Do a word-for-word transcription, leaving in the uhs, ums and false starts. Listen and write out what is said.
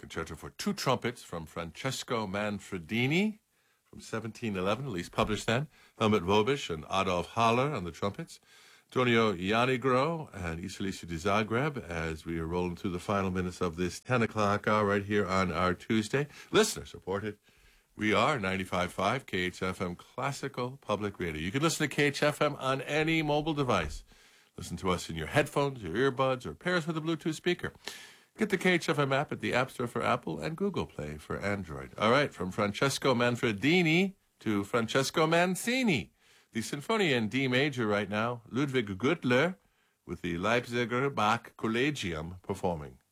concerto for two trumpets from Francesco Manfredini from seventeen eleven, at least published then. Helmut Vobisch and Adolf Haller on the trumpets. Antonio Ianigro and Isalicio de Zagreb as we are rolling through the final minutes of this ten o'clock hour right here on our Tuesday. Listener supported. We are ninety-five point five K H F M Classical Public Radio. You can listen to K H F M on any mobile device. Listen to us in your headphones, your earbuds, or pair us with a Bluetooth speaker. Get the K H F M app at the App Store for Apple and Google Play for Android. All right, from Francesco Manfredini to Francesco Mancini. The Sinfonia in D major right now, Ludwig Gürtler with the Leipziger Bach Collegium performing.